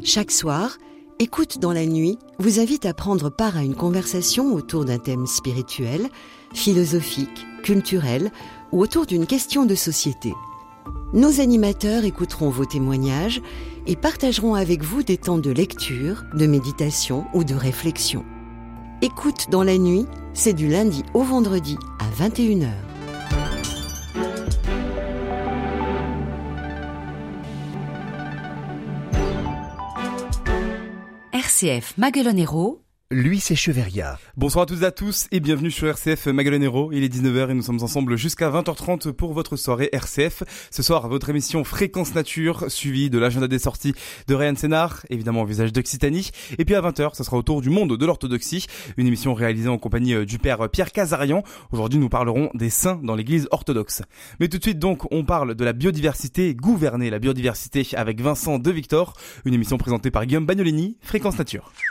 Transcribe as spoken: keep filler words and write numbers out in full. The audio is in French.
Chaque soir, Écoute dans la nuit vous invite à prendre part à une conversation autour d'un thème spirituel, philosophique, culturel ou autour d'une question de société. Nos animateurs écouteront vos témoignages et partageront avec vous des temps de lecture, de méditation ou de réflexion. Écoute dans la nuit, c'est du lundi au vendredi à vingt et une heures. R C F Maguelonero, Lui, c'est Cheveria. Bonsoir à toutes et à tous et bienvenue sur R C F Maguelonero. Il est dix-neuf heures et nous sommes ensemble jusqu'à vingt heures trente pour votre soirée R C F. Ce soir, votre émission Fréquence Nature, suivie de l'agenda des sorties de Ryan Sénard, évidemment au visage d'Occitanie. Et puis à vingt heures, ce sera autour du monde de l'orthodoxie, une émission réalisée en compagnie du père Pierre Casarian. Aujourd'hui, nous parlerons des saints dans l'église orthodoxe. Mais tout de suite donc, on parle de la biodiversité, gouverner la biodiversité avec Vincent de Victor, une émission présentée par Guillaume Bagnolini, Fréquence Nature.